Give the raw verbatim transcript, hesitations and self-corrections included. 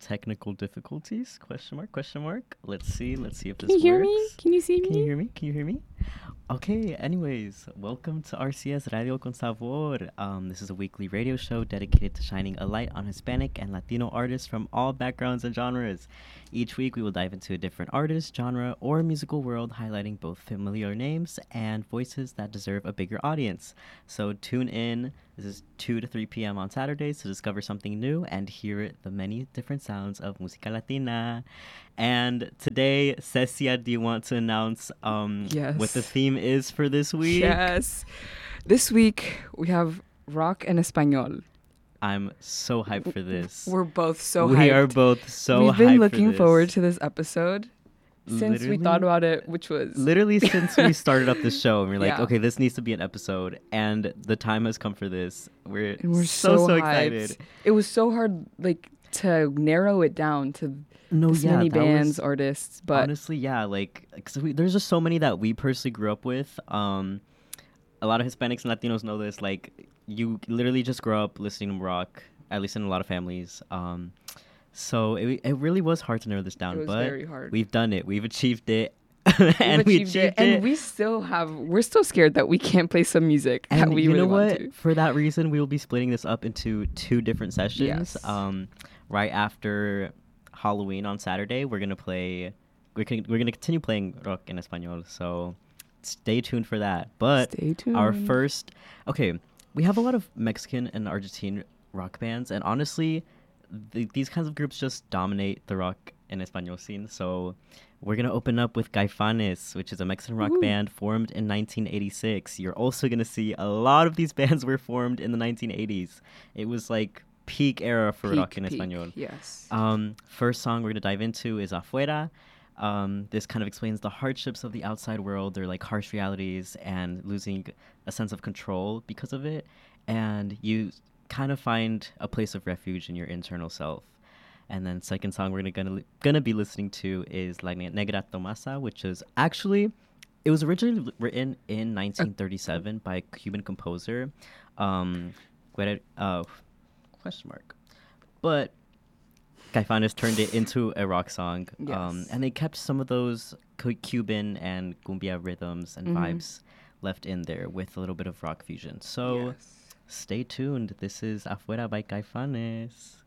technical difficulties? Question mark, question mark. Let's see. Let's see if Can this you hear works. me? Can you see Can me? you hear me? Can you hear me? Okay, anyways, welcome to R C S Radio Con Sabor. Um, this is a weekly radio show dedicated to shining a light on Hispanic and Latino artists from all backgrounds and genres. Each week, we will dive into a different artist, genre, or musical world, highlighting both familiar names and voices that deserve a bigger audience. So tune in. This is two to three p.m. on Saturdays to discover something new and hear the many different sounds of Música Latina. And today, Cecia, do you want to announce um, Yes. what the theme is for this week? Yes. This week we have rock and español. I'm so hyped for this. We're both so we hyped. are both so We've hyped been for looking this. forward to this episode since Literally- we thought about it, which was Literally since we started up the show, and we're like, Yeah. okay, this needs to be an episode, and the time has come for this. We're, and we're so, so, so hyped. excited. It was so hard, like, to narrow it down to No, this yeah, many that bands, was- artists, but honestly, yeah, like, cause we, there's just so many that we personally grew up with. Um, a lot of Hispanics and Latinos know this. Like, you literally just grow up listening to rock, at least in a lot of families. Um, so it it really was hard to narrow this down, it was but very hard. we've done it. We've achieved it, We've and we achieved it, achieved it. and we still have. We're still scared that we can't play some music that And we you really know want what? to. For that reason, we will be splitting this up into two different sessions. Yes. Um, right after Halloween on Saturday, we're gonna play. We're gonna, we're gonna continue playing rock en español. So stay tuned for that. But Stay tuned. our first, okay, we have a lot of Mexican and Argentine rock bands, and honestly, th- these kinds of groups just dominate the rock en español scene. So we're gonna open up with Caifanes, which is a Mexican rock Woo. band formed in nineteen eighty-six. You're also gonna see a lot of these bands were formed in the nineteen eighties. It was like peak era for Peak, rock en peak, español. Yes. Um, first song we're gonna dive into is Afuera. Um, this kind of explains the hardships of the outside world, their like harsh realities, and losing a sense of control because of it. And you kind of find a place of refuge in your internal self. And then second song we're gonna gonna, gonna be listening to is La Negra Tomasa, which is actually it was originally written in nineteen thirty-seven by a Cuban composer, um, Guerre- uh, question mark, but Caifanes turned it into a rock song, um, Yes. and they kept some of those cu- Cuban and cumbia rhythms and Mhm. vibes left in there with a little bit of rock fusion. So Yes. stay tuned. This is Afuera by Caifanes.